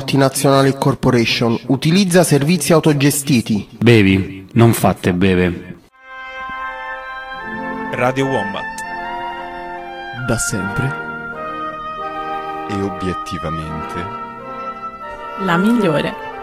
Multinazionale Corporation utilizza servizi autogestiti. Bevi, non fate beve. Radio Wombat. Da sempre e obiettivamente la migliore.